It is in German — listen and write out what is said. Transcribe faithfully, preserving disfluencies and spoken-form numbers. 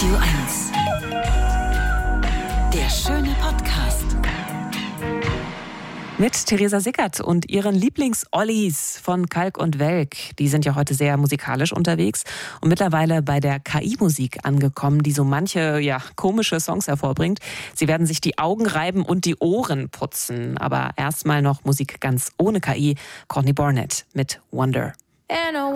Radio eins. Der schöne Podcast. Mit Theresa Sickert und ihren Lieblings-Ollis von Kalk und Welk. Die sind ja heute sehr musikalisch unterwegs und mittlerweile bei der K I-Musik angekommen, die so manche ja, komische Songs hervorbringt. Sie werden sich die Augen reiben und die Ohren putzen. Aber erstmal noch Musik ganz ohne K I. Courtney Barnett mit Wonder.